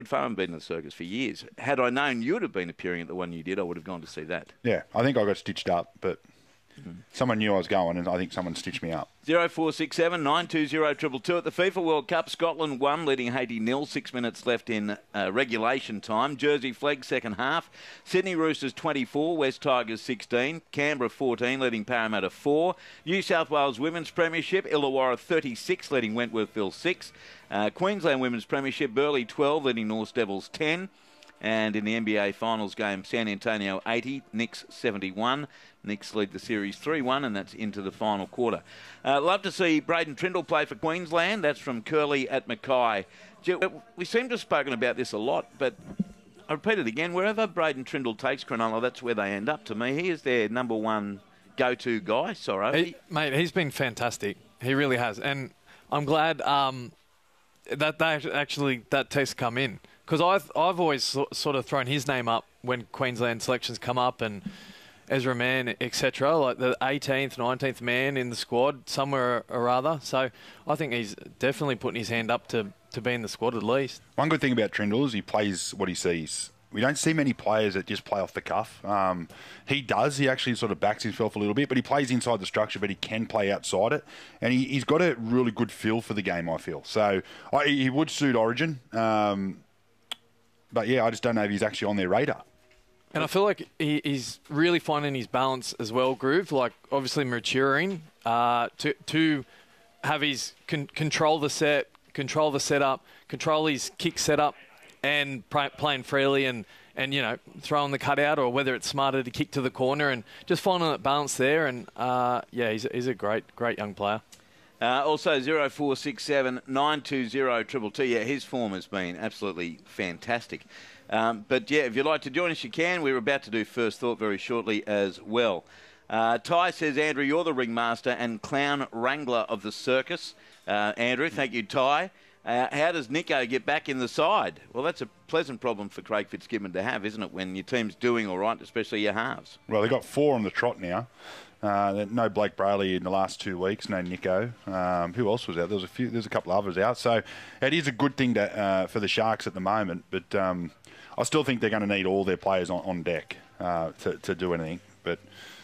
far and been in the circus for years. Had I known you would have been appearing at the one you did, I would have gone to see that. Yeah, I think I got stitched up, but someone knew I was going, and I think someone stitched me up. 0467 920 222 at the FIFA World Cup. Scotland won, leading Haiti 0. 6 minutes left in regulation time. Jersey flag second half. Sydney Roosters 24, West Tigers 16, Canberra 14, leading Parramatta 4. New South Wales Women's Premiership, Illawarra 36, leading Wentworthville 6. Queensland Women's Premiership, Burleigh 12, leading North Devils 10. And in the NBA Finals game, San Antonio 80, Knicks 71. Knicks lead the series 3-1, and that's into the final quarter. Love to see Braden Trindle play for Queensland. That's from Curly at Mackay. We seem to have spoken about this a lot, but I repeat it again. Wherever Braden Trindle takes Cronulla, that's where they end up to me. He is their number one go-to guy, Sorrow. Mate, he's been fantastic. He really has. And I'm glad that test come in. Because I've always sort of thrown his name up when Queensland selections come up, and Ezra Mann, etc., like the 18th, 19th man in the squad, somewhere or other. So I think he's definitely putting his hand up to be in the squad at least. One good thing about Trindle is he plays what he sees. We don't see many players that just play off the cuff. He does. He actually sort of backs himself a little bit, but he plays inside the structure, but he can play outside it. And he's got a really good feel for the game, I feel. So he would suit Origin. But, yeah, I just don't know if he's actually on their radar. And I feel like he's really finding his balance as well, Groove. Like, obviously maturing to have his control the set, control the setup, control his kick setup, and playing freely and you know, throwing the cutout, or whether it's smarter to kick to the corner, and just finding that balance there. And, yeah, he's a great young player. Also, 0467 920 222. Yeah, his form has been absolutely fantastic. But, yeah, if you'd like to join us, you can. We're about to do First Thought very shortly as well. Ty says, Andrew, you're the ringmaster and clown wrangler of the circus. Andrew, thank you, Ty. How does Nico get back in the side? Well, that's a pleasant problem for Craig Fitzgibbon to have, isn't it, when your team's doing all right, especially your halves? Well, they've got 4 on the trot now. No Blake Brayley in the last 2 weeks, no Nico. Who else was out? There's a couple of others out. So it is a good thing for the Sharks at the moment, but I still think they're going to need all their players on deck to do anything. But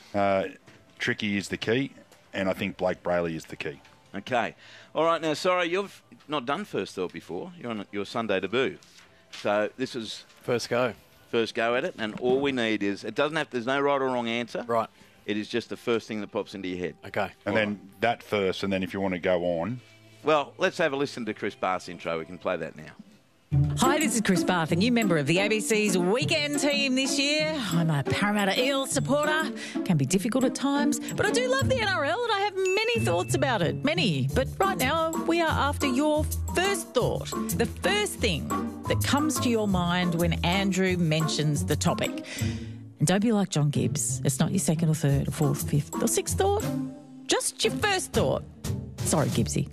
Tricky is the key, and I think Blake Brayley is the key. Okay. All right, now, sorry, you've not done First Thought before. You're on your Sunday debut. So this is... First go at it, and all we need is... there's no right or wrong answer. Right. It is just the first thing that pops into your head. Okay. And then that first, and then if you want to go on... Well, let's have a listen to Chris Bath's intro. We can play that now. Hi, this is Chris Bath, a new member of the ABC's weekend team this year. I'm a Parramatta Eels supporter. Can be difficult at times, but I do love the NRL and I have many thoughts about it. Many. But right now, we are after your first thought. The first thing that comes to your mind when Andrew mentions the topic. And don't be like John Gibbs. It's not your second or third or fourth, fifth or sixth thought. Just your first thought. Sorry, Gibbsy.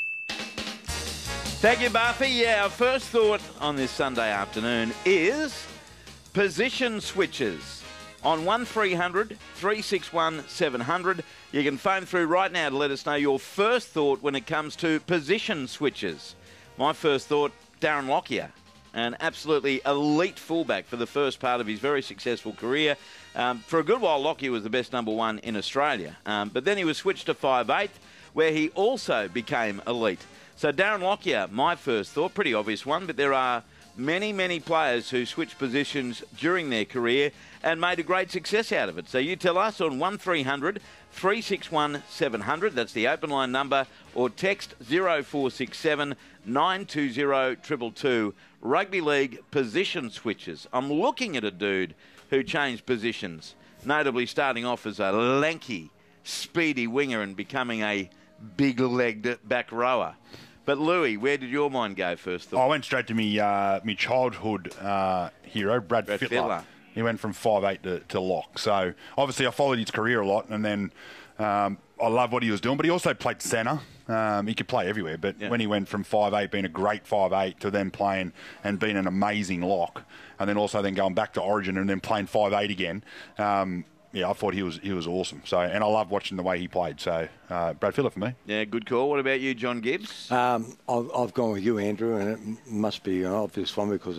Thank you, Buffy. Yeah, our first thought on this Sunday afternoon is position switches. On 1300 361 700, you can phone through right now to let us know your first thought when it comes to position switches. My first thought, Darren Lockyer, an absolutely elite fullback for the first part of his very successful career. For a good while, Lockyer was the best number one in Australia. But then he was switched to 5'8", where he also became elite. So Darren Lockyer, my first thought, pretty obvious one, but there are many, many players who switched positions during their career and made a great success out of it. So you tell us on 1300 361 700, that's the open line number, or text 0467 920 222, rugby league position switches. I'm looking at a dude who changed positions, notably starting off as a lanky, speedy winger and becoming a big-legged back rower. But Louis, where did your mind go first? I went straight to me childhood hero, Brad Fittler. He went from 5'8" to lock. So obviously I followed his career a lot, and then I love what he was doing. But he also played centre. He could play everywhere. But when he went from 5'8", being a great 5'8", to then playing and being an amazing lock, and then also then going back to Origin and then playing 5'8" again, I thought he was awesome. So, and I love watching the way he played. So, Brad Phillip for me. Yeah, good call. What about you, John Gibbs? I've gone with you, Andrew, and it must be an obvious one because